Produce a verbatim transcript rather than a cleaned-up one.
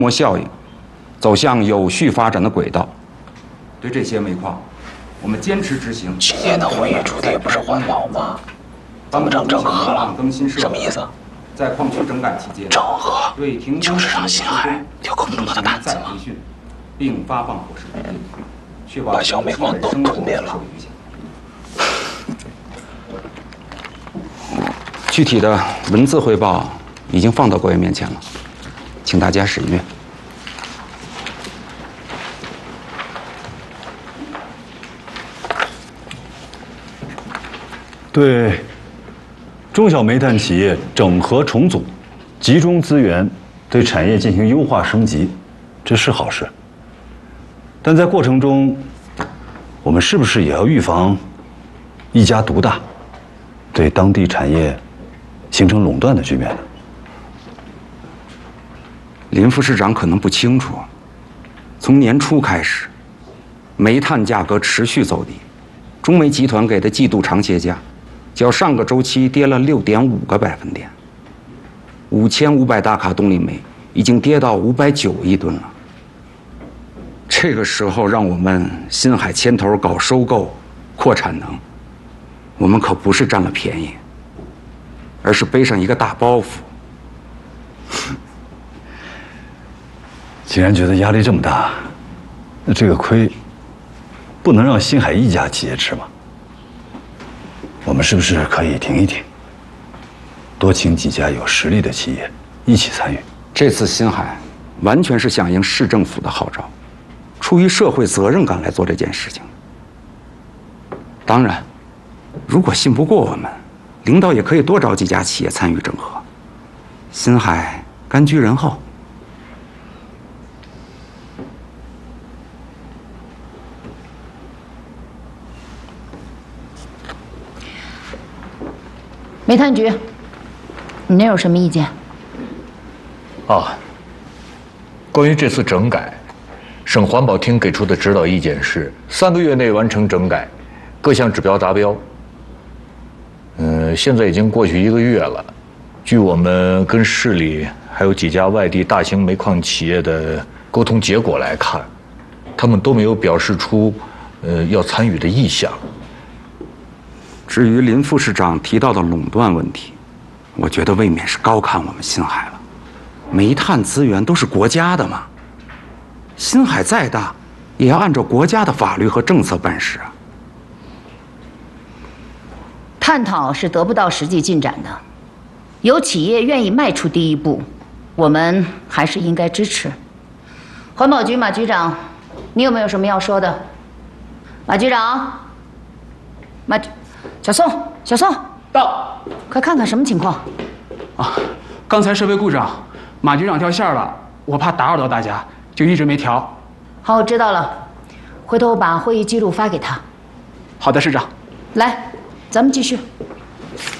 膜效应，走向有序发展的轨道。对这些煤矿，我们坚持执行。 企业的会议主题不是环保吗？怎么成整合了？什么意思？ 在矿区整改期间， 整合对停工就是让新海有更多的担子吗？ 并发放伙食补贴，确保把小煤矿都吞灭了。 具体的文字汇报已经放到各位面前了，请大家审阅。 对中小煤炭企业整合重组，集中资源，对产业进行优化升级，这是好事。但在过程中，我们是不是也要预防一家独大，对当地产业形成垄断的局面呢？ 林副市长可能不清楚，从年初开始，煤炭价格持续走低，中煤集团给的季度长协价，较上个周期跌了六点五个百分点。五千五百大卡动力煤已经跌到五百九一吨了。这个时候让我们新海牵头搞收购、扩产能，我们可不是占了便宜，而是背上一个大包袱。 既然觉得压力这么大，那这个亏不能让新海一家企业吃吗？我们是不是可以停一停，多请几家有实力的企业一起参与？ 这次新海完全是响应市政府的号召，出于社会责任感来做这件事情。当然，如果信不过我们，领导也可以多找几家企业参与整合。新海甘居人后。 煤炭局，你那有什么意见？ 啊，关于这次整改，省环保厅给出的指导意见是三个月内完成整改，各项指标达标。嗯，现在已经过去一个月了，据我们跟市里还有几家外地大型煤矿企业的沟通结果来看，他们都没有表示出呃要参与的意向。 至于林副市长提到的垄断问题，我觉得未免是高看我们新海了。煤炭资源都是国家的嘛，新海再大，也要按照国家的法律和政策办事啊。 探讨是得不到实际进展的，有企业愿意迈出第一步，我们还是应该支持。环保局马局长，你有没有什么要说的？马局长，马局。小宋，小宋， 到， 快看看什么情况？ 啊，刚才设备故障，马局长掉线了，我怕打扰到大家，就一直没调。 好，我知道了，回头把会议记录发给他。 好的，市长。 来，咱们继续。